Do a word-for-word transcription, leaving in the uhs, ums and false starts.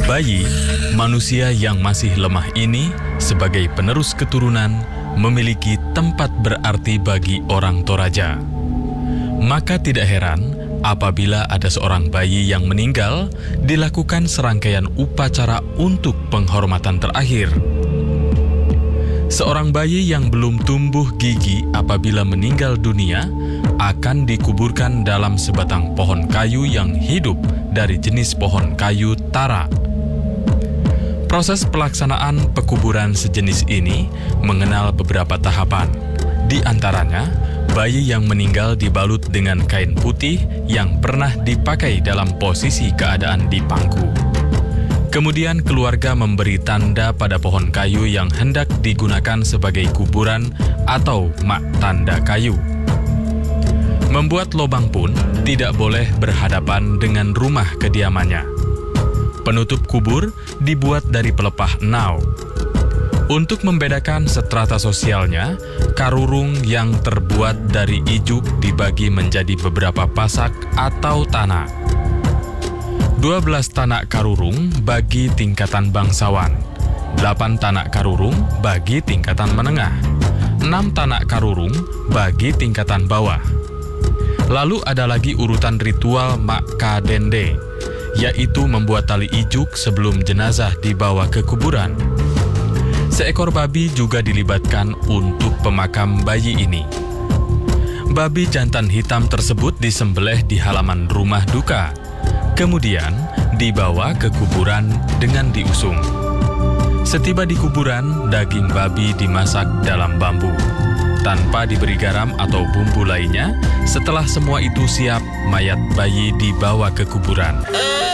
Bayi, manusia yang masih lemah ini, sebagai penerus keturunan, memiliki tempat berarti bagi orang Toraja. Maka tidak heran apabila ada seorang bayi yang meninggal, dilakukan serangkaian upacara untuk penghormatan terakhir. Seorang bayi yang belum tumbuh gigi apabila meninggal dunia akan dikuburkan dalam sebatang pohon kayu yang hidup dari jenis pohon kayu tara. Proses pelaksanaan pekuburan sejenis ini mengenal beberapa tahapan. Di antaranya, bayi yang meninggal dibalut dengan kain putih yang pernah dipakai dalam posisi keadaan di pangku. Kemudian keluarga memberi tanda pada pohon kayu yang hendak digunakan sebagai kuburan atau mak tanda kayu. Membuat lobang pun tidak boleh berhadapan dengan rumah kediamannya. Penutup kubur dibuat dari pelepah enau. Untuk membedakan strata sosialnya, karurung yang terbuat dari ijuk dibagi menjadi beberapa pasak atau tanak. dua belas tanak karurung bagi tingkatan bangsawan, delapan tanak karurung bagi tingkatan menengah, enam tanak karurung bagi tingkatan bawah. Lalu ada lagi urutan ritual Makadende, yaitu membuat tali ijuk sebelum jenazah dibawa ke kuburan. Seekor babi juga dilibatkan untuk pemakam bayi ini. Babi jantan hitam tersebut disembelih di halaman rumah duka, kemudian dibawa ke kuburan dengan diusung. Setiba di kuburan, daging babi dimasak dalam bambu, tanpa diberi garam atau bumbu lainnya. Setelah semua itu siap, mayat bayi dibawa ke kuburan.